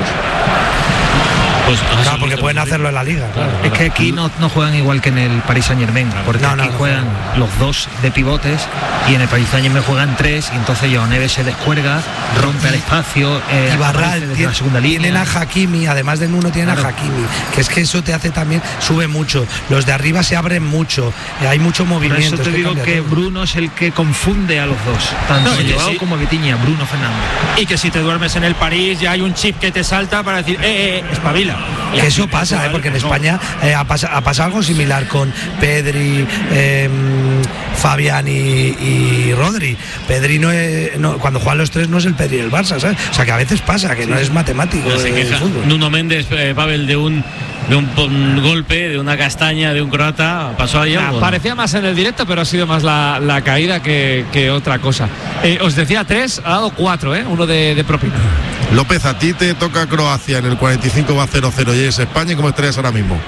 Pues,
Claro, porque pueden hacerlo en la liga. Claro.
Es que aquí no, no juegan igual que en el Paris Saint Germain, porque
No, no,
aquí
no
juegan los dos de pivotes y en el Paris Saint Germain juegan tres, y entonces Joao Neves se descuelga, rompe el espacio, eh,
Y Barral
aparece desde
tiene-
la segunda
tienen
línea.
a Hakimi, además de Nuno tienen
Claro.
a Hakimi, que es que eso te hace también, sube mucho, los de arriba se abren mucho, eh, hay mucho
Por
movimiento.
eso te
es
digo
cambia
que
todo.
Bruno es el que confunde a los dos, tanto
No, y que
Joao
sí.
como Vitinha, Bruno Fernández.
Y que si te duermes en el París ya hay un chip que te salta para decir, eh, eh, espabila. Y
Que eso
aquí,
pasa, eh, porque en
no.
España eh, ha, pas- ha pasado algo similar con Pedri, eh, Fabián y, y Rodri. Pedri no es, no, cuando juegan los tres no es el Pedri del Barça, ¿sabes? O sea que a veces pasa, que no es matemático.
No se
el
queja
fútbol.
Nuno Méndez, eh, Pavel, de un de un, un golpe, de una castaña, de un croata. ¿Pasó ahí
Nah,
algo?
parecía más en el directo, pero ha sido más la, la caída que, que otra cosa. Eh, os decía tres, ha dado cuatro, ¿eh? Uno de, de propina.
López, a ti te toca Croacia en el cuarenta y cinco, va cero cero y es España. ¿Y cómo estarías ahora mismo?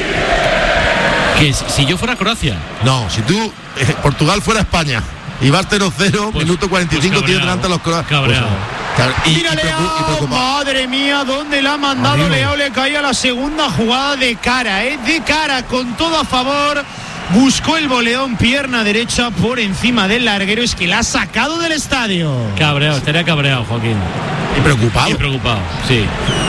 Que si yo fuera Croacia.
No, si tú, eh, Portugal fuera España y vas cero cero,
Pues-
minuto cuarenta y cinco,
pues
tienes
cabreado,
delante a los croatas.
cabreado.
claro, y, y
Mira
preocu- y
Leao,
preocupado.
madre mía, ¿dónde la ha mandado
Amigo.
Leao? Le caía la segunda jugada de cara, ¿eh? De cara, con todo a favor. Buscó el boleón, pierna derecha por encima del larguero. Es que la ha sacado del estadio.
Cabreado, estaría cabreado, Joaquín.
Y preocupado.
Y preocupado, sí.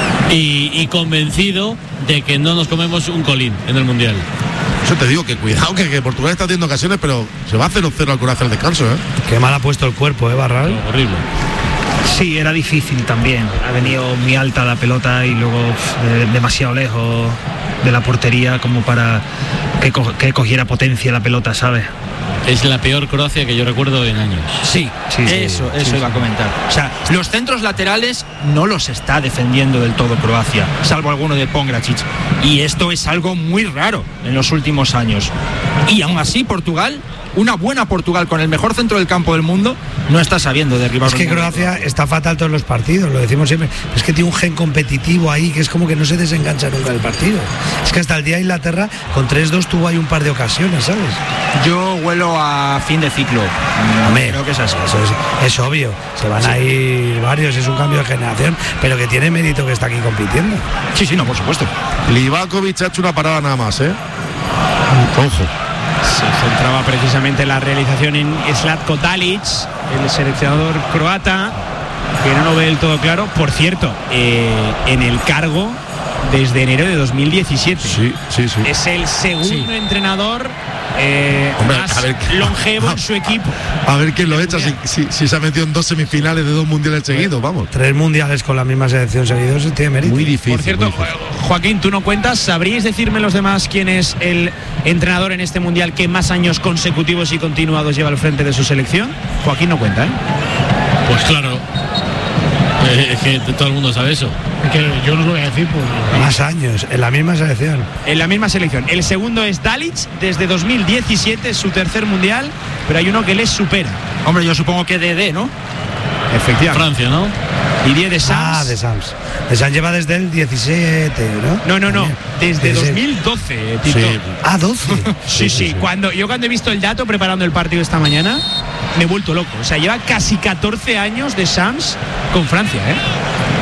Y, y convencido de que no nos comemos un colín en el Mundial.
Eso te digo, que cuidado, que, que Portugal está teniendo ocasiones, pero se va a cero cero al Croacia al descanso, ¿eh?
Qué mal ha puesto el cuerpo, ¿eh, Barral?
Horrible.
Sí, era difícil también. Ha venido muy alta la pelota y luego eh, demasiado lejos de la portería como para que, co- que cogiera potencia la pelota, ¿sabes?
Es la peor Croacia que yo recuerdo en años.
Sí,
Sí, sí,
eso, eso
sí,
iba
sí.
a comentar. O sea, los centros laterales no los está defendiendo del todo Croacia, salvo alguno de Pongracic. Y esto es algo muy raro en los últimos años. Y aún así, Portugal, una buena Portugal con el mejor centro del campo del mundo, no está sabiendo derribar.
Es que
un mundo.
Croacia está fatal todos los partidos, lo decimos siempre. Es que tiene un gen competitivo ahí que es como que no se desengancha nunca del partido. Es que hasta el día de Inglaterra con tres dos tuvo ahí un par de ocasiones, ¿sabes?
Yo huelo a fin de ciclo.
Hombre,
Creo que es así.
Eso es, es obvio, se van a ir varios, es un cambio de generación, pero que tiene mérito que está aquí compitiendo.
Sí, sí, no, por supuesto.
Livakovic ha hecho una parada nada más, ¿eh? Ojo.
Se centraba precisamente la realización en Zlatko Dalic, el seleccionador croata, que no lo ve del todo claro. Por cierto, eh, en el cargo desde enero de dos mil diecisiete.
Sí, sí, sí.
Es el segundo
Sí.
entrenador eh,
Hombre,
más
a ver,
longevo en su equipo.
A ver quién lo echa si, si- si se ha metido en dos semifinales de dos mundiales seguidos, vamos.
Tres mundiales con la misma selección seguidos tiene mérito.
Muy difícil.
Por cierto,
muy difícil.
Joaquín, tú no cuentas. ¿Sabríais decirme los demás quién es el entrenador en este mundial que más años consecutivos y continuados lleva al frente de su selección? Joaquín no cuenta, ¿eh?
Pues claro. Eh, es que todo el mundo sabe eso.
Es que yo no os lo voy a decir, pues.
Más años, en la misma selección.
En la misma selección. El segundo es Dalic, desde dos mil diecisiete, su tercer mundial, pero hay uno que les supera.
Hombre, yo supongo que D D, ¿no?
Efectivamente.
Francia, ¿no?
Didier Deschamps.
Ah, de Sams. De Sams lleva desde el diecisiete, ¿no?
No, no, no.
También.
Desde
dieciséis.
dos mil doce, Tito.
Sí.
Ah, doce.
Sí, sí. Cuando, yo cuando he visto el dato preparando el partido esta mañana, me he vuelto loco. O sea, lleva casi catorce años de Sams con Francia, ¿eh?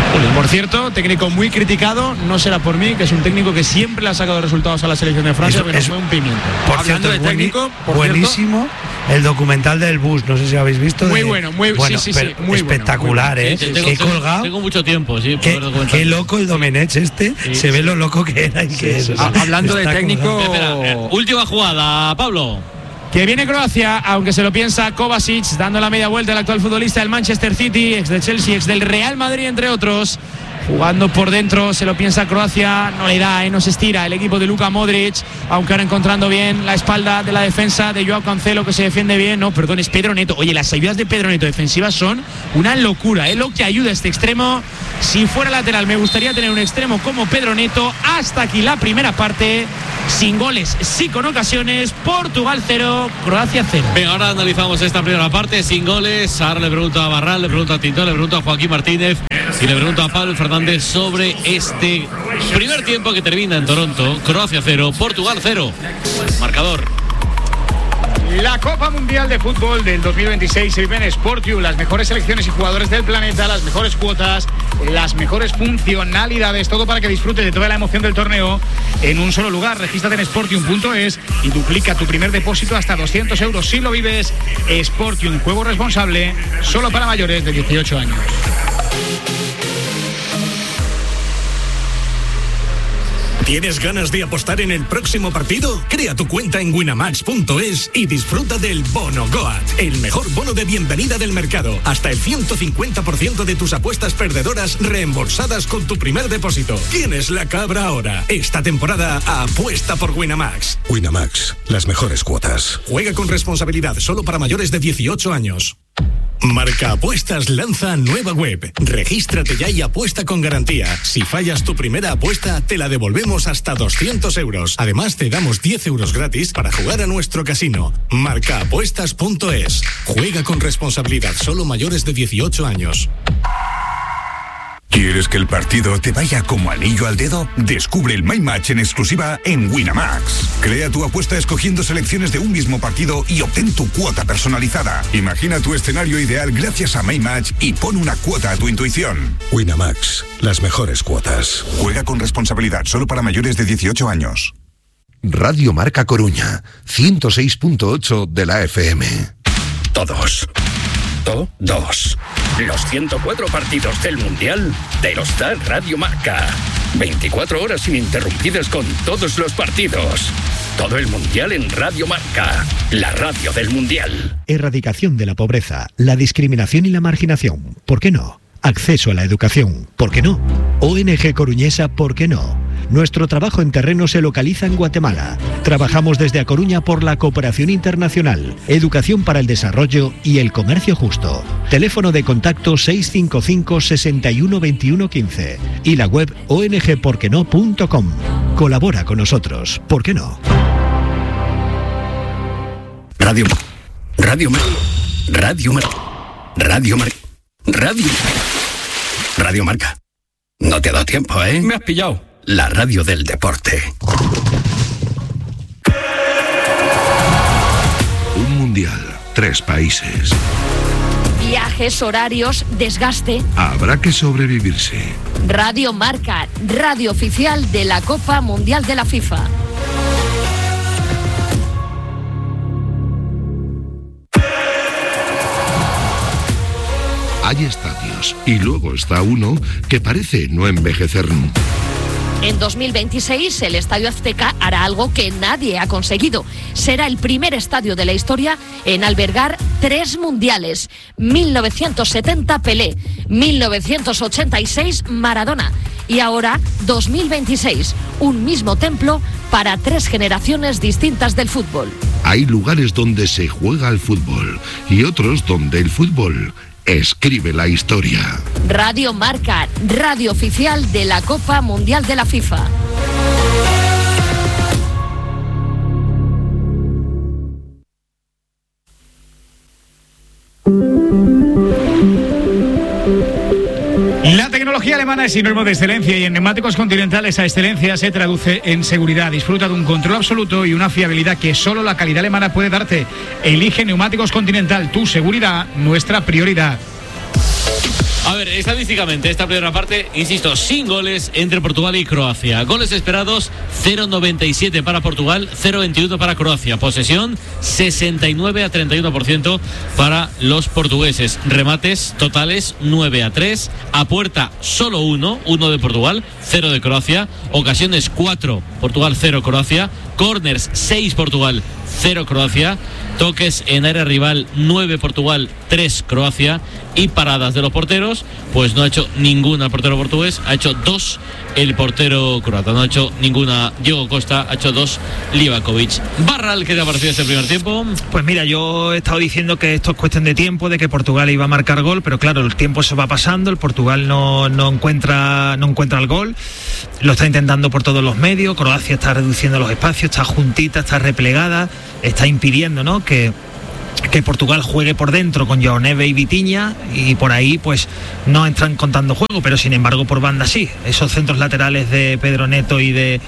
Por cierto, técnico muy criticado, no será por mí, que es un técnico que siempre le ha sacado resultados a la selección de Francia,
Eso,
pero
es,
fue un pimiento.
Por
Hablando
cierto,
de técnico, por
buenísimo cierto, el documental del bus, no sé si lo habéis visto.
Muy
de,
bueno, muy
bueno,
sí, sí, sí, muy
espectacular,
bueno,
¿eh?
Sí, sí, tengo,
Qué
tengo,
colgado.
tengo mucho tiempo, sí.
Qué, qué loco el Domenech este,
sí,
se
sí.
ve lo loco que era y que es.
sí. Hablando de técnico,
Espera, eh, última jugada, Pablo.
Que viene Croacia, aunque se lo piensa Kovacic, dando la media vuelta al actual futbolista del Manchester City, ex de Chelsea, ex del Real Madrid, entre otros. Jugando por dentro, se lo piensa Croacia, no le da, ¿eh? No se estira el equipo de Luka Modric, aunque ahora encontrando bien la espalda de la defensa de Joao Cancelo, que se defiende bien. No, perdón, es Pedro Neto. Oye, las ayudas de Pedro Neto defensivas son una locura, ¿eh? Lo que ayuda a este extremo. Si fuera lateral, me gustaría tener un extremo como Pedro Neto. Hasta aquí la primera parte, sin goles, sí con ocasiones. Portugal cero, Croacia cero.
Venga, ahora analizamos esta primera parte, sin goles. Ahora le pregunto a Barral, le pregunto a Tintón, le pregunto a Joaquín Martínez y le pregunto a Pablo Fernández sobre este primer tiempo que termina en Toronto. Croacia cero, Portugal cero. Marcador.
La Copa Mundial de Fútbol del dos mil veintiséis se vive en Sportium. Las mejores selecciones y jugadores del planeta, las mejores cuotas, las mejores funcionalidades, todo para que disfrutes de toda la emoción del torneo en un solo lugar. Regístrate en sportium punto es y duplica tu primer depósito hasta doscientos euros si lo vives. Sportium, juego responsable, solo para mayores de dieciocho años.
¿Tienes ganas de apostar en el próximo partido? Crea tu cuenta en winamax punto es y disfruta del Bono Goat, el mejor bono de bienvenida del mercado. Hasta el ciento cincuenta por ciento de tus apuestas perdedoras reembolsadas con tu primer depósito. Tienes la cabra ahora. Esta temporada apuesta por Winamax.
Winamax, las mejores cuotas.
Juega con responsabilidad, solo para mayores de dieciocho años. Marca Apuestas lanza nueva web. Regístrate ya y apuesta con garantía. Si fallas tu primera apuesta, te la devolvemos hasta doscientos euros. Además, te damos diez euros gratis para jugar a nuestro casino. Marca Apuestas punto es. Juega con responsabilidad, solo mayores de dieciocho años.
¿Quieres que el partido te vaya como anillo al dedo? Descubre el My Match en exclusiva en Winamax. Crea tu apuesta escogiendo selecciones de un mismo partido y obtén tu cuota personalizada. Imagina tu escenario ideal gracias a My Match y pon una cuota a tu intuición.
Winamax, las mejores cuotas.
Juega con responsabilidad, solo para mayores de dieciocho años.
Radio Marca Coruña, ciento seis punto ocho de la F M.
Todos. Todos. Los ciento cuatro partidos del Mundial te los da Radio Marca. veinticuatro horas ininterrumpidas con todos los partidos. Todo el Mundial en Radio Marca, la radio del Mundial.
Erradicación de la pobreza, la discriminación y la marginación. ¿Por qué no? Acceso a la educación. ¿Por qué no? O N G Coruñesa. ¿Por qué no? Nuestro trabajo en terreno se localiza en Guatemala. Trabajamos desde A Coruña por la cooperación internacional, educación para el desarrollo y el comercio justo. Teléfono de contacto seis cinco cinco, seis uno, dos uno uno cinco y la web o n g por qué no punto com. Colabora con nosotros. ¿Por qué no?
Radio Radio Mar Radio Mar Radio Mar Radio Radio Marca. No te ha dado tiempo, ¿eh?
Me has pillado.
La radio del deporte.
Un mundial, tres países.
Viajes, horarios, desgaste.
Habrá que sobrevivirse.
Radio Marca, radio oficial de la Copa Mundial de la FIFA.
Hay estadios y luego está uno que parece no envejecer nunca.
En dos mil veintiséis, el Estadio Azteca hará algo que nadie ha conseguido. Será el primer estadio de la historia en albergar tres mundiales. mil novecientos setenta Pelé, mil novecientos ochenta y seis Maradona y ahora dos mil veintiséis, un mismo templo para tres generaciones distintas del fútbol.
Hay lugares donde se juega al fútbol y otros donde el fútbol escribe la historia.
Radio Marca, radio oficial de la Copa Mundial de la FIFA.
La tecnología alemana es sinónimo de excelencia y en neumáticos Continental esa excelencia se traduce en seguridad. Disfruta de un control absoluto y una fiabilidad que solo la calidad alemana puede darte. Elige neumáticos Continental, tu seguridad, nuestra prioridad.
A ver, estadísticamente, esta primera parte, insisto, sin goles entre Portugal y Croacia. Goles esperados, cero coma noventa y siete para Portugal, cero coma veintiuno para Croacia. Posesión, sesenta y nueve a treinta y uno por ciento para los portugueses. Remates totales, nueve a tres. A puerta, solo uno, uno de Portugal, cero de Croacia. Ocasiones, cuatro, Portugal, cero Croacia. Corners, seis Portugal, cero Croacia. Toques en área rival, nueve Portugal, tres Croacia. Y paradas de los porteros, pues no ha hecho ninguna el portero portugués, ha hecho dos el portero croata, no ha hecho ninguna Diego Costa, ha hecho dos Livakovic. Barral, ¿qué te ha parecido este primer tiempo?
Pues mira, yo he estado diciendo que esto es cuestión de tiempo, de que Portugal iba a marcar gol, pero claro, el tiempo se va pasando, el Portugal no, no encuentra no encuentra el gol, lo está intentando por todos los medios, Croacia está reduciendo los espacios, está juntita, está replegada, está impidiendo, ¿no?, que que Portugal juegue por dentro con João Neves y Vitinha, y por ahí pues no entran contando juego, pero sin embargo por banda sí. Esos centros laterales de Pedro Neto y de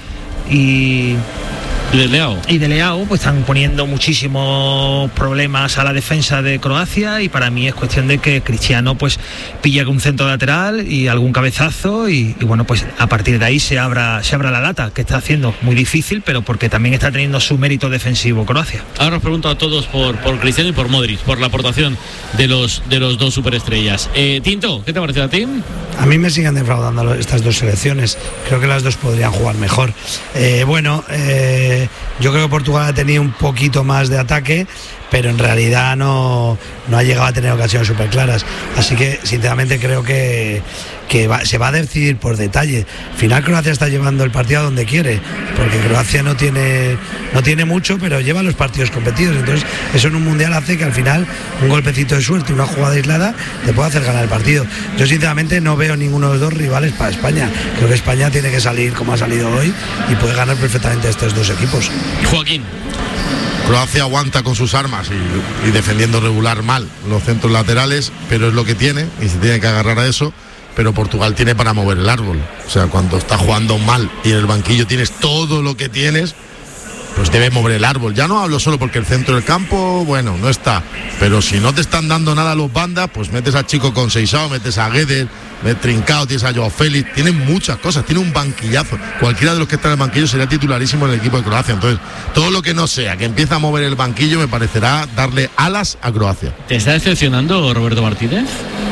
y
de Leao
y de Leao pues están poniendo muchísimos problemas a la defensa de Croacia, y para mí es cuestión de que Cristiano pues pille un centro lateral y algún cabezazo y, y bueno, pues a partir de ahí se abra se abra la lata, que está haciendo muy difícil, pero porque también está teniendo su mérito defensivo Croacia.
Ahora os pregunto a todos por, por Cristiano y por Modric, por la aportación de los de los dos superestrellas. Eh, Tinto, ¿qué te ha parecido a ti?
A mí me siguen defraudando estas dos selecciones, creo que las dos podrían jugar mejor. Eh, bueno, eh, yo creo que Portugal ha tenido un poquito más de ataque, pero en realidad no, no ha llegado a tener ocasiones súper claras. Así que, sinceramente, creo que, que va, se va a decidir por detalle. Al final, Croacia está llevando el partido a donde quiere, porque Croacia no tiene, no tiene mucho, pero lleva los partidos competidos. Entonces, eso en un mundial hace que al final un golpecito de suerte, una jugada aislada, te puede hacer ganar el partido. Yo, sinceramente, no veo ninguno de los dos rivales para España. Creo que España tiene que salir como ha salido hoy y puede ganar perfectamente a estos dos equipos.
Joaquín.
Croacia aguanta con sus armas y, y defendiendo regular mal los centros laterales, pero es lo que tiene y se tiene que agarrar a eso. Pero Portugal tiene para mover el árbol. O sea, cuando está jugando mal y en el banquillo tienes todo lo que tienes, pues debe mover el árbol. Ya no hablo solo porque el centro del campo, bueno, no está, pero si no te están dando nada a los bandas, pues metes a Chico Conceição, metes a Guedes, metes Trincao, tienes a Joao Félix, tienen muchas cosas, tiene un banquillazo. Cualquiera de los que están en el banquillo sería titularísimo en el equipo de Croacia. Entonces, todo lo que no sea que empiece a mover el banquillo me parecerá darle alas a Croacia.
¿Te está decepcionando Roberto Martínez?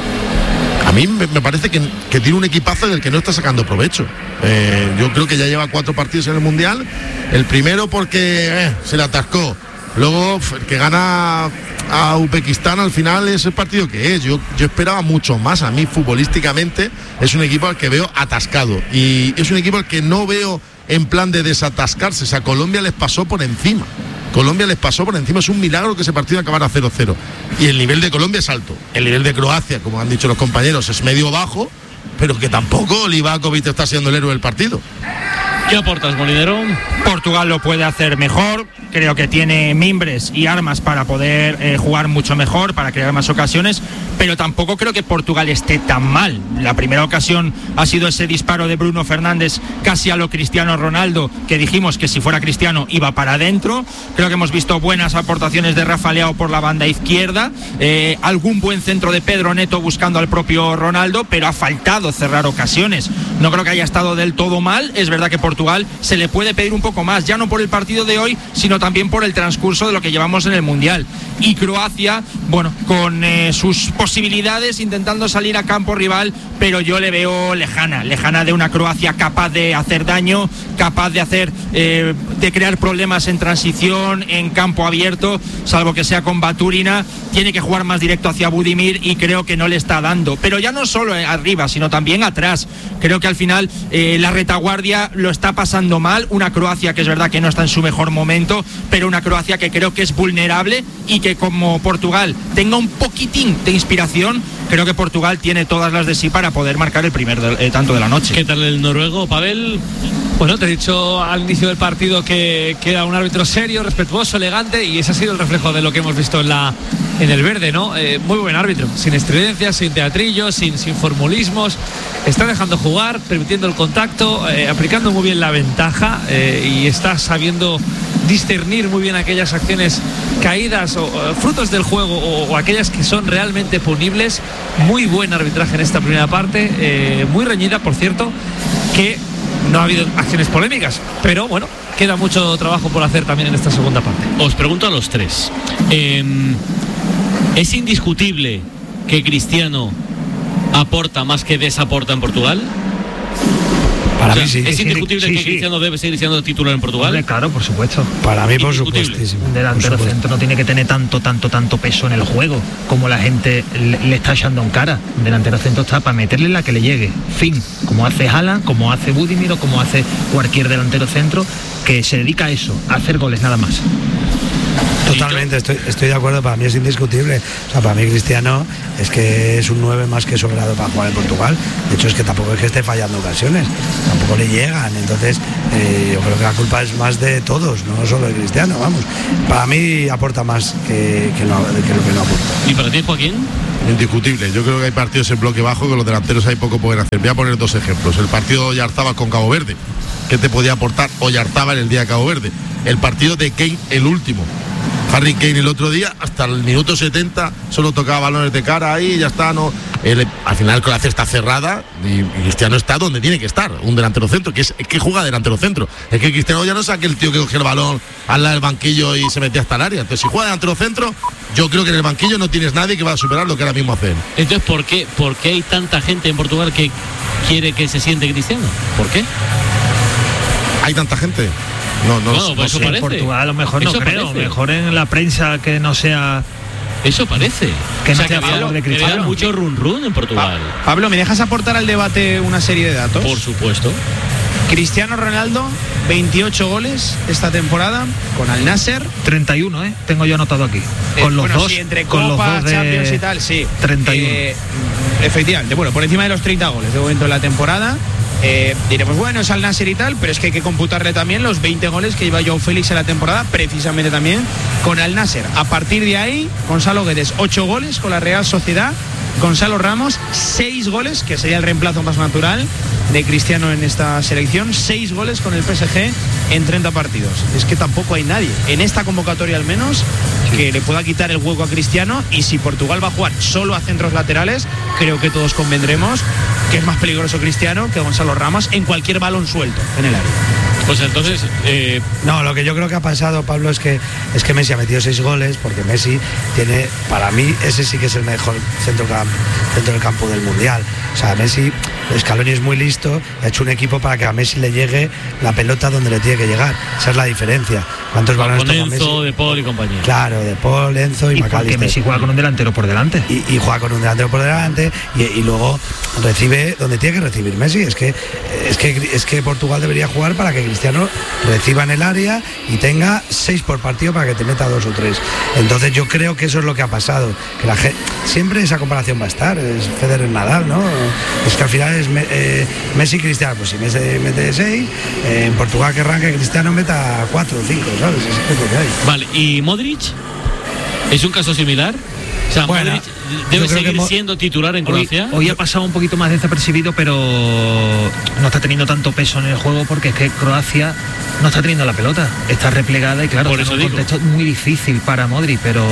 A mí me, me parece que, que tiene un equipazo del que no está sacando provecho. Eh, yo creo que ya lleva cuatro partidos en el Mundial. El primero porque eh, se le atascó. Luego el que gana a Uzbekistán al final es el partido que es. Yo, yo esperaba mucho más. A mí futbolísticamente es un equipo al que veo atascado. Y es un equipo al que no veo en plan de desatascarse. O sea, Colombia les pasó por encima. Colombia les pasó por encima, es un milagro que ese partido acabara cero cero. Y el nivel de Colombia es alto. El nivel de Croacia, como han dicho los compañeros, es medio bajo, pero que tampoco Livakovic está siendo el héroe del partido.
¿Qué aportas, Molinero?
Portugal lo puede hacer mejor, creo que tiene mimbres y armas para poder eh, jugar mucho mejor, para crear más ocasiones, pero tampoco creo que Portugal esté tan mal. La primera ocasión ha sido ese disparo de Bruno Fernández casi a lo Cristiano Ronaldo, que dijimos que si fuera Cristiano iba para adentro. Creo que hemos visto buenas aportaciones de Rafa Leao por la banda izquierda, eh, algún buen centro de Pedro Neto buscando al propio Ronaldo, pero ha faltado cerrar ocasiones. No creo que haya estado del todo mal. Es verdad que Portugal se le puede pedir un poco más, ya no por el partido de hoy, sino también por el transcurso de lo que llevamos en el Mundial. Y Croacia, bueno, con eh, sus posibilidades, intentando salir a campo rival, pero yo le veo lejana, lejana de una Croacia capaz de hacer daño, capaz de hacer, eh, de crear problemas en transición, en campo abierto, salvo que sea con Baturina. Tiene que jugar más directo hacia Budimir y creo que no le está dando, pero ya no solo arriba, sino también atrás. Creo que al final eh, la retaguardia lo está pasando mal, una Croacia que es verdad que no está en su mejor momento, pero una Croacia que creo que es vulnerable y que como Portugal tenga un poquitín de inspiración, creo que Portugal tiene todas las de sí para poder marcar el primer de, eh, tanto de la noche.
¿Qué tal el noruego, Pavel?
Bueno, te he dicho al inicio del partido que, que era un árbitro serio, respetuoso, elegante, y ese ha sido el reflejo de lo que hemos visto en la en el verde, ¿no? Eh, muy buen árbitro, sin estridencias, sin teatrillos, sin, sin formulismos. está dejando jugar, permitiendo el contacto, eh, aplicando muy bien la ventaja eh, y está sabiendo discernir muy bien aquellas acciones caídas o, o frutos del juego o, o aquellas que son realmente punibles. Muy buen arbitraje en esta primera parte, eh, muy reñida, por cierto, que no ha habido acciones polémicas, pero bueno, queda mucho trabajo por hacer también en esta segunda parte.
Os pregunto a los tres, eh, ¿es indiscutible que Cristiano aporta más que desaporta en Portugal?
Para
o sea,
mí sí.
¿Es
Sí,
indiscutible
sí,
que
sí.
Cristiano debe seguir siendo titular en Portugal?
Hombre, claro, por supuesto.
Para mí, por
Indiscutible.
supuestísimo.
Un delantero centro no tiene que tener tanto, tanto, tanto peso en el juego como la gente le, le está echando en cara. Un delantero centro está para meterle la que le llegue. Fin. Como hace Haaland, como hace Budimir o como hace cualquier delantero centro que se dedica a eso, a hacer goles nada más.
Totalmente, estoy, estoy de acuerdo, para mí es indiscutible. O sea, para mí Cristiano es que es un nueve más que sobrado para jugar en Portugal. De hecho, es que tampoco es que esté fallando ocasiones, tampoco le llegan. Entonces, eh, yo creo que la culpa es más de todos, no solo de Cristiano, vamos. Para mí aporta más que, que, lo, que lo que no aporta.
¿Y para ti, Joaquín?
Indiscutible. Yo creo que hay partidos en bloque bajo que los delanteros hay poco pueden hacer. Voy a poner dos ejemplos. El partido de Oyarzabal con Cabo Verde. ¿Qué te podía aportar Oyarzabal el día de Cabo Verde? El partido de Kane, el último. Harry Kane el otro día, hasta el minuto setenta, solo tocaba balones de cara ahí y ya está. No, el, al final Croacia está cerrada y, y Cristiano está donde tiene que estar, un delantero centro, que es, es que juega delantero centro. Es que Cristiano ya no es aquel tío que coge el balón al lado del banquillo y se mete hasta el área. Entonces, si juega delantero centro, yo creo que en el banquillo no tienes nadie que va a superar lo que ahora mismo hace.
Entonces, ¿por qué, ¿por qué hay tanta gente en Portugal que quiere que se siente Cristiano? ¿Por qué?
¿Hay tanta gente? No, no,
bueno,
no,
pues
no
eso
sé.
parece.
En Portugal a lo mejor no
Eso
creo,
parece.
mejor en la prensa que no sea.
Eso parece.
Que
o
no
sea,
sea a
que había,
favor de
que había
Cristiano.
mucho run run en Portugal.
Pablo, ¿me dejas aportar al debate una serie de datos?
Por supuesto.
Cristiano Ronaldo, veintiocho goles esta temporada con Al Nasser.
treinta y uno, ¿eh? Tengo yo anotado aquí. Con
Eh,
los
bueno,
dos.
sí, entre
con los
Copa,
dos de
Champions y tal, sí.
treinta y uno.
Eh, efectivamente, bueno, por encima de los treinta goles de momento en la temporada. Eh, diremos, bueno, es Al Nasser y tal, pero es que hay que computarle también los veinte goles que lleva Joao Félix en la temporada, precisamente también con Al Nasser. A partir de ahí, Gonzalo Guedes, ocho goles con la Real Sociedad. Gonzalo Ramos, seis goles, que sería el reemplazo más natural de Cristiano en esta selección, seis goles con el P S G en treinta partidos. Es que tampoco hay nadie, en esta convocatoria al menos, que le pueda quitar el hueco a Cristiano, y si Portugal va a jugar solo a centros laterales, creo que todos convendremos que es más peligroso Cristiano que Gonzalo Ramos en cualquier balón suelto en el área.
Pues entonces, eh...
no, lo que yo creo que ha pasado, Pablo, es que es que Messi ha metido seis goles, porque Messi tiene, para mí, ese sí que es el mejor centro, centro del campo del mundial. O sea, Messi, Scaloni es muy listo, ha hecho un equipo para que a Messi le llegue la pelota donde le tiene que llegar. Esa es la diferencia. ¿Cuántos balones
con
toma
Enzo,
Messi?
De Paul y compañía.
Claro, De Paul, Enzo y,
y porque
McAllister.
Messi juega con un delantero por delante.
Y, y juega con un delantero por delante y, y luego recibe donde tiene que recibir Messi. Es que, es que es que Portugal debería jugar para que Cristiano reciba en el área y tenga seis por partido para que te meta dos o tres. Entonces yo creo que eso es lo que ha pasado. Que la gente, siempre esa comparación va a estar. Es Federer Nadal, ¿no? Es que al final es eh, Messi y Cristiano. Pues si Messi mete seis, eh, en Portugal querrán que Cristiano meta cuatro o cinco, ¿sabes? Es, es lo que hay.
Vale, ¿y Modric? ¿Es un caso similar? O sea,
Bueno,
Modric debe
yo creo
seguir
que Mo-
siendo titular en Croacia.
Hoy, hoy ha pasado un poquito más desapercibido, pero no está teniendo tanto peso en el juego porque es que Croacia no está teniendo la pelota, está replegada y claro,
Por
está
eso
en un
digo.
contexto muy difícil para Modric, pero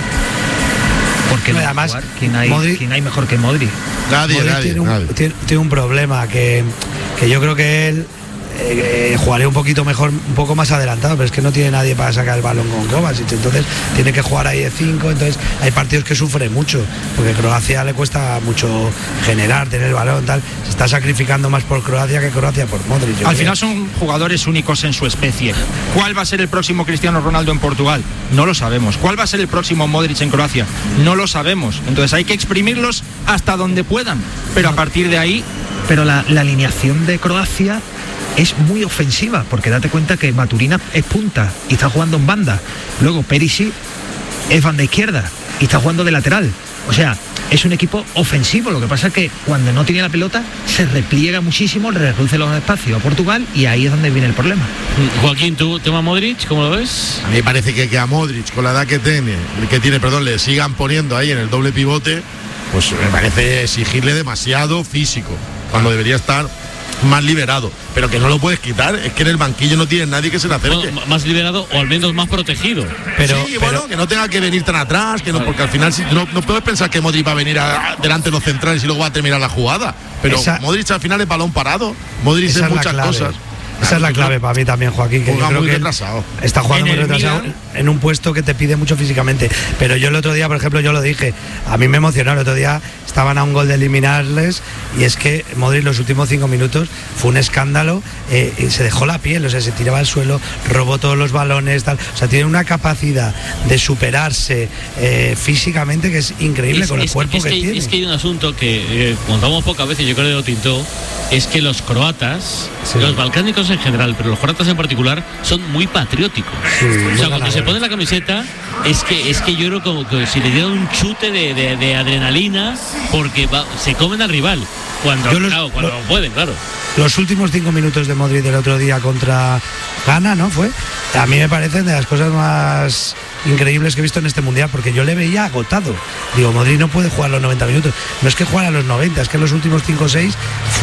porque no,
Además,
jugar? ¿Quién hay,
Modric-
¿quién hay mejor que Modric?
Nadie,
Modric
nadie,
tiene, un,
nadie.
tiene- tiene un problema que, que yo creo que él eh, eh, jugaría un poquito mejor, un poco más adelantado, pero es que no tiene nadie para sacar el balón con Kovacic, entonces tiene que jugar ahí de cinco. Entonces hay partidos que sufre mucho, porque a Croacia le cuesta mucho generar, tener el balón, tal. Se está sacrificando más por Croacia que Croacia por Modric. yo
Al
creo.
final son jugadores únicos en su especie. ¿Cuál va a ser el próximo Cristiano Ronaldo en Portugal? No lo sabemos. ¿Cuál va a ser el próximo Modric en Croacia? No lo sabemos. Entonces hay que exprimirlos hasta donde puedan. Pero a partir de ahí...
Pero la, la alineación de Croacia es muy ofensiva, porque date cuenta que Maturina es punta y está jugando en banda. Luego Perisic es banda izquierda y está jugando de lateral. O sea, es un equipo ofensivo. Lo que pasa es que cuando no tiene la pelota se repliega muchísimo, le reduce los espacios a Portugal y ahí es donde viene el problema.
Joaquín, ¿tú tema Modric? ¿Cómo lo ves?
A mí me parece que, que a Modric, con la edad que tiene, que tiene, perdón, le sigan poniendo ahí en el doble pivote, pues me parece exigirle demasiado físico. cuando debería estar más liberado, pero que no lo puedes quitar, es que en el banquillo no tienes nadie que se le acerque.
Bueno, más liberado o al menos más protegido.
Pero, sí, bueno, pero, que no tenga que venir tan atrás, que no, porque al final si, no, no puedes pensar que Modric va a venir a, delante de los centrales y luego va a terminar la jugada. Pero esa, Modric al final es balón parado, Modric es muchas cosas.
Esa es la clave para mí también, Joaquín, que yo creo
muy
que
retrasado.
Está jugando
en
muy retrasado Milan, en un puesto que te pide mucho físicamente. Pero yo el otro día, por ejemplo, yo lo dije, a mí me emocionó, el otro día estaban a un gol de eliminarles y es que Modric los últimos cinco minutos fue un escándalo, eh, y se dejó la piel, o sea, se tiraba al suelo, robó todos los balones, tal. O sea, tiene una capacidad de superarse eh, físicamente que es increíble es, con el
es,
cuerpo
es
que,
que
tiene.
Es que hay un asunto que eh, contamos pocas veces, yo creo que lo tintó, es que los croatas, sí. los balcánicos en general, pero los croatas en particular, son muy patrióticos. Sí, o sea, cuando se pone la camiseta, es que es que yo creo como que si le dieron un chute de, de, de adrenalina, porque va, se comen al rival. Cuando, los, claro, cuando lo, pueden, claro.
Los últimos cinco minutos de Modric del otro día contra Ghana, ¿no? Fue. A mí me parecen de las cosas más increíbles que he visto en este mundial, porque yo le veía agotado. Digo, Modric no puede jugar los noventa minutos. No es que jugara los noventa, es que los últimos cinco o seis